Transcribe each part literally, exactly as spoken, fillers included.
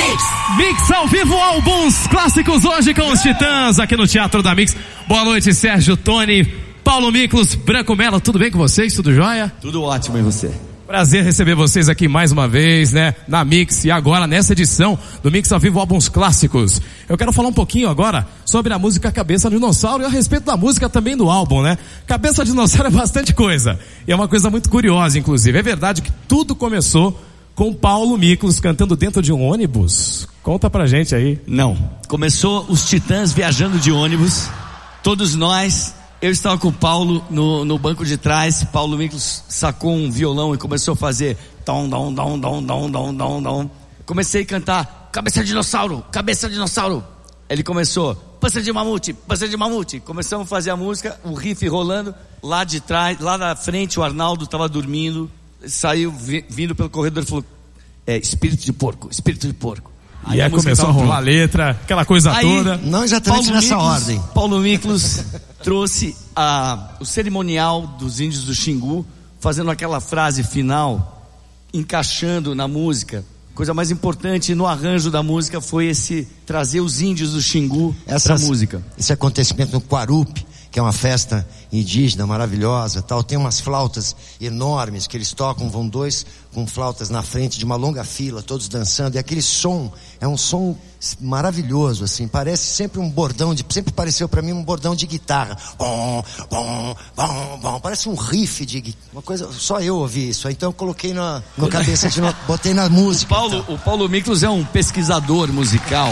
Mix. Mix ao vivo, álbuns clássicos hoje com os Titãs aqui no Teatro da Mix. Boa noite, Sérgio, Tony, Paulo Miklos, Branco Melo, tudo bem com vocês? Tudo jóia? Tudo ótimo, e você? Prazer receber vocês aqui mais uma vez, né, na Mix, e agora nessa edição do Mix ao vivo, álbuns clássicos. Eu quero falar um pouquinho agora sobre a música Cabeça de Dinossauro e a respeito da música também do álbum, né? Cabeça de Dinossauro é bastante coisa, e é uma coisa muito curiosa, inclusive. É verdade que tudo começou com Paulo Miklos cantando dentro de um ônibus? Conta pra gente aí. Não, começou os Titãs viajando de ônibus, todos nós. Eu estava com o Paulo no, no banco de trás. Paulo Miklos sacou um violão e começou a fazer dom, dom, dom, dom, dom, dom, dom, dom. Comecei a cantar Cabeça de Dinossauro, Cabeça de Dinossauro. Ele começou Pança de Mamute, Pança de Mamute. Começamos a fazer a música, o riff rolando. Lá de trás, lá na frente, o Arnaldo estava dormindo. Saiu vi, vindo pelo corredor e falou: é, espírito de porco, espírito de porco. Aí, aí a começou a rolar a letra, aquela coisa aí, toda. Não exatamente Paulo nessa Miklos, ordem. Paulo Miklos trouxe a, o cerimonial dos índios do Xingu, fazendo aquela frase final, encaixando na música. Coisa mais importante no arranjo da música foi esse trazer os índios do Xingu para a música. Esse acontecimento no Quarupi, que é uma festa indígena maravilhosa, tal, tem umas flautas enormes que eles tocam, vão dois com flautas na frente de uma longa fila, todos dançando, e aquele som é um som maravilhoso, assim, parece sempre um bordão de, sempre pareceu para mim um bordão de guitarra, bom, bom, bom, bom, parece um riff de uma coisa, só eu ouvi isso, então eu coloquei na, na cabeça de novo, botei na música. O Paulo, então. o Paulo Miklos é um pesquisador musical.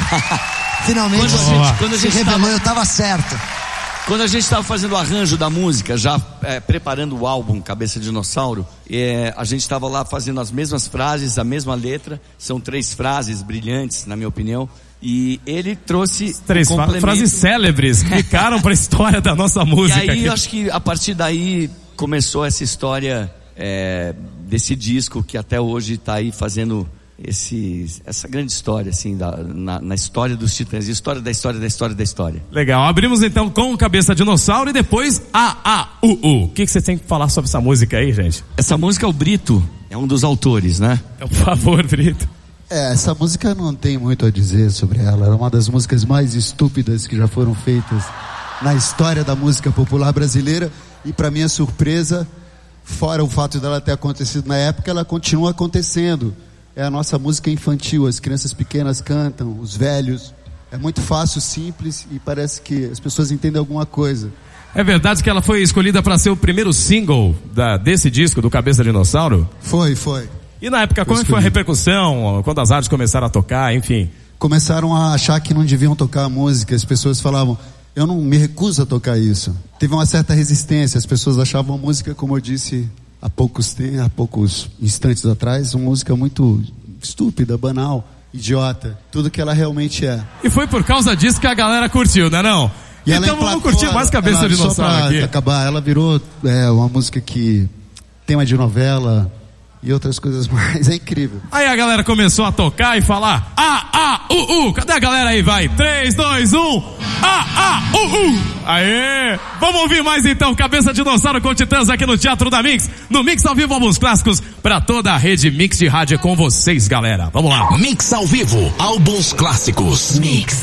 Finalmente quando a gente, quando a gente se revelou, tava... eu estava certo. Quando a gente estava fazendo o arranjo da música, já é, preparando o álbum Cabeça de Dinossauro, é, a gente estava lá fazendo as mesmas frases, a mesma letra. São três frases brilhantes, na minha opinião. E ele trouxe três um complemento... frases célebres que ficaram para a história da nossa música. E aí, aqui. eu acho que a partir daí começou essa história é, desse disco que até hoje está aí fazendo esse, essa grande história, assim, da, na, na história dos Titãs, história da história da história da história. Legal, abrimos então com Cabeça de Dinossauro e depois A, A, U, U. O que, que você tem que falar sobre essa música aí, gente? Essa música, o Brito é um dos autores, né? Por favor, Brito. É, essa música não tem muito a dizer sobre ela. É uma das músicas mais estúpidas que já foram feitas na história da música popular brasileira. E para minha surpresa, fora o fato dela ter acontecido na época, ela continua acontecendo. É a nossa música infantil, as crianças pequenas cantam, os velhos. É muito fácil, simples e parece que as pessoas entendem alguma coisa. É verdade que ela foi escolhida para ser o primeiro single da, desse disco, do Cabeça de Dinossauro? Foi, foi. E na época, como foi a repercussão, quando as rádios começaram a tocar, enfim? Começaram a achar que não deviam tocar a música, as pessoas falavam, eu não me recuso a tocar isso. Teve uma certa resistência, as pessoas achavam a música, como eu disse há poucos, há poucos instantes atrás, uma música muito estúpida, banal, idiota, tudo que ela realmente é. E foi por causa disso que a galera curtiu, né não? E então vamos curtir mais Cabeça de Dinossauro aqui. Só pra acabar, ela virou é, uma música que tema de novela e outras coisas mais, é incrível. Aí a galera começou a tocar e falar A, A, U, U. Cadê a galera aí? Vai, três, dois, um, A, A, U, U. Aê! Vamos ouvir mais então Cabeça de Dinossauro com Titãs aqui no Teatro da Mix, no Mix ao vivo, álbuns clássicos pra toda a rede Mix de rádio com vocês, galera. Vamos lá. Mix ao vivo, álbuns clássicos. Mix.